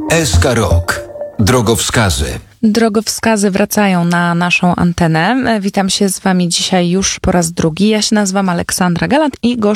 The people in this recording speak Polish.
SK Rok. Drogowskazy. Drogowskazy wracają na naszą antenę. Witam się z wami dzisiaj już po raz drugi. Ja się nazywam Aleksandra Galant i